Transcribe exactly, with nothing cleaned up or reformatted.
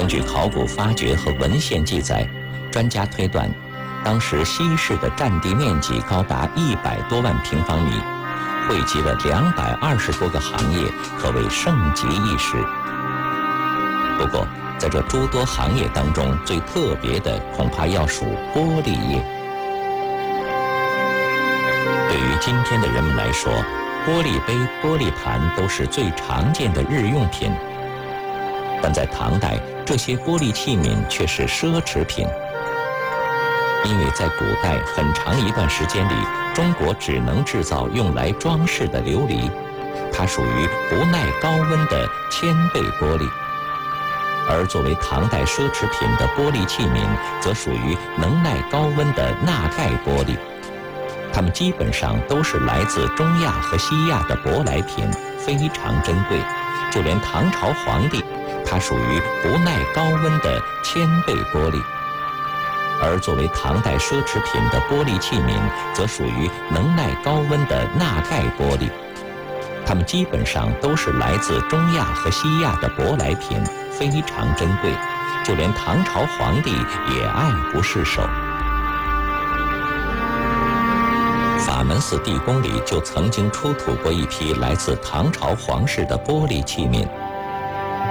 根据考古发掘和文献记载，专家推断，当时西市的占地面积高达一百多万平方米，汇集了两百二十多个行业，可谓盛极一时。不过，在这诸多行业当中，最特别的恐怕要数玻璃业。对于今天的人们来说，玻璃杯、玻璃盘都是最常见的日用品，但在唐代，这些玻璃器皿却是奢侈品。因为在古代很长一段时间里，中国只能制造用来装饰的琉璃，它属于不耐高温的铅倍玻璃。而作为唐代奢侈品的玻璃器皿，则属于能耐高温的钠钙玻璃。它们基本上都是来自中亚和西亚的舶来品，非常珍贵。就连唐朝皇帝，它属于不耐高温的铅倍玻璃。而作为唐代奢侈品的玻璃器皿，则属于能耐高温的钠钙玻璃。它们基本上都是来自中亚和西亚的舶来品，非常珍贵。就连唐朝皇帝也爱不释手。法门寺地宫里就曾经出土过一批来自唐朝皇室的玻璃器皿，